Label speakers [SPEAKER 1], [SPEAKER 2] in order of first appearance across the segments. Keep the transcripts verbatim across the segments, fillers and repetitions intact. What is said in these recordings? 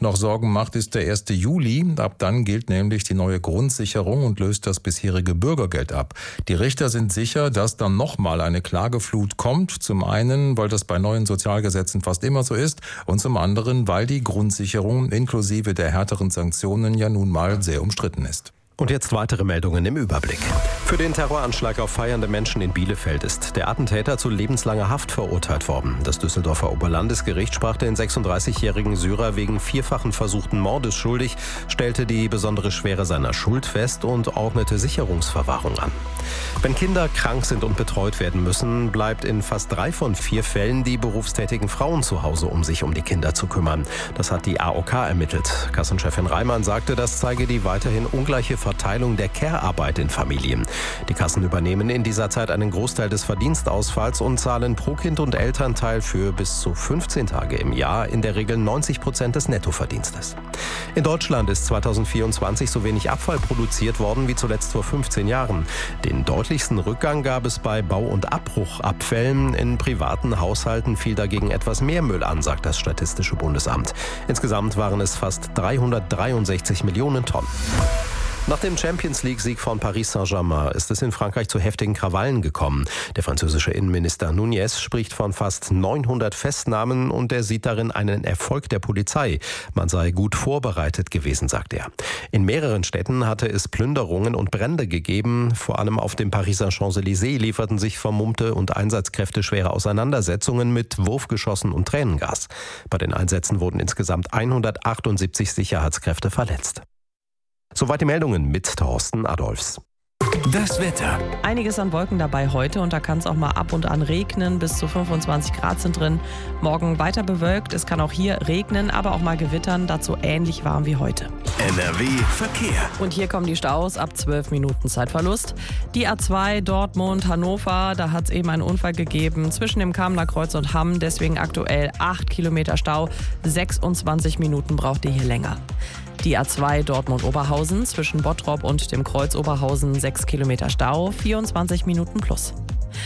[SPEAKER 1] noch Sorgen macht, ist der erste Juli. Ab dann gilt nämlich die neue Grundsicherung und löst das bisherige Bürgergeld ab. Die Richter sind sicher, dass dann nochmal eine Klageflut kommt. Zum einen, weil das bei neuen Sozialgesetzen fast immer so ist und zum anderen, weil die Grundsicherung inklusive der härteren Sanktionen ja nun mal sehr umstritten ist.
[SPEAKER 2] Und jetzt weitere Meldungen im Überblick. Für den Terroranschlag auf feiernde Menschen in Bielefeld ist der Attentäter zu lebenslanger Haft verurteilt worden. Das Düsseldorfer Oberlandesgericht sprach den sechsunddreißigjährigen Syrer wegen vierfachen versuchten Mordes schuldig, stellte die besondere Schwere seiner Schuld fest und ordnete Sicherungsverwahrung an. Wenn Kinder krank sind und betreut werden müssen, bleibt in fast drei von vier Fällen die berufstätigen Frauen zu Hause, um sich um die Kinder zu kümmern. Das hat die A O K ermittelt. Kassenchefin Reimann sagte, das zeige die weiterhin ungleiche Verteilung der Care-Arbeit in Familien. Die Kassen übernehmen in dieser Zeit einen Großteil des Verdienstausfalls und zahlen pro Kind und Elternteil für bis zu fünfzehn Tage im Jahr in der Regel neunzig Prozent des Nettoverdienstes. In Deutschland ist zweitausendvierundzwanzig so wenig Abfall produziert worden wie zuletzt vor fünfzehn Jahren. Den deutlichsten Rückgang gab es bei Bau- und Abbruchabfällen. In privaten Haushalten fiel dagegen etwas mehr Müll an, sagt das Statistische Bundesamt. Insgesamt waren es fast dreihundertdreiundsechzig Millionen Tonnen. Nach dem Champions-League-Sieg von Paris Saint-Germain ist es in Frankreich zu heftigen Krawallen gekommen. Der französische Innenminister Nunez spricht von fast neunhundert Festnahmen und er sieht darin einen Erfolg der Polizei. Man sei gut vorbereitet gewesen, sagt er. In mehreren Städten hatte es Plünderungen und Brände gegeben. Vor allem auf dem Pariser Champs-Élysées lieferten sich vermummte und Einsatzkräfte schwere Auseinandersetzungen mit Wurfgeschossen und Tränengas. Bei den Einsätzen wurden insgesamt hundertachtundsiebzig Sicherheitskräfte verletzt. Soweit die Meldungen mit Thorsten Adolfs.
[SPEAKER 3] Das Wetter.
[SPEAKER 4] Einiges an Wolken dabei heute und da kann es auch mal ab und an regnen. Bis zu fünfundzwanzig Grad sind drin. Morgen weiter bewölkt. Es kann auch hier regnen, aber auch mal gewittern. Dazu ähnlich warm wie heute.
[SPEAKER 3] N R W Verkehr.
[SPEAKER 4] Und hier kommen die Staus ab zwölf Minuten Zeitverlust. Die A zwei Dortmund, Hannover, da hat es eben einen Unfall gegeben zwischen dem Kamener Kreuz und Hamm. Deswegen aktuell acht Kilometer Stau. sechsundzwanzig Minuten braucht ihr hier länger. Die A zwei Dortmund-Oberhausen zwischen Bottrop und dem Kreuz Oberhausen sechs Kilometer Stau, vierundzwanzig Minuten plus.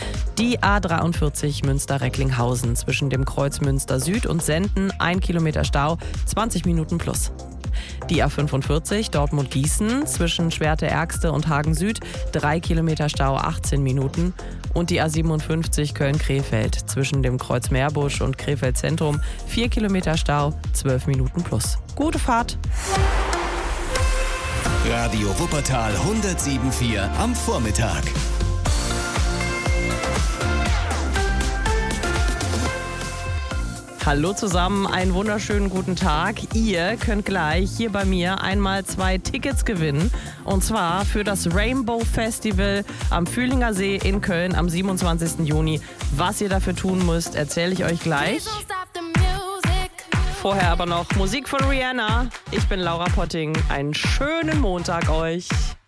[SPEAKER 4] Die A dreiundvierzig Münster-Recklinghausen zwischen dem Kreuz Münster Süd und Senden ein Kilometer Stau, zwanzig Minuten plus. Die A fünfundvierzig Dortmund-Gießen zwischen Schwerte-Ergste und Hagen Süd drei Kilometer Stau, achtzehn Minuten. Und die A siebenundfünfzig Köln-Krefeld zwischen dem Kreuz Meerbusch und Krefeld Zentrum vier Kilometer Stau, zwölf Minuten plus. Gute Fahrt!
[SPEAKER 3] Radio Wuppertal hundertsieben Komma vier am Vormittag.
[SPEAKER 4] Hallo zusammen, einen wunderschönen guten Tag. Ihr könnt gleich hier bei mir einmal zwei Tickets gewinnen. Und zwar für das Rainbow Festival am Fühlinger See in Köln am siebenundzwanzigsten Juni. Was ihr dafür tun müsst, erzähle ich euch gleich. Vorher aber noch Musik von Rihanna. Ich bin Laura Potting. Einen schönen Montag euch.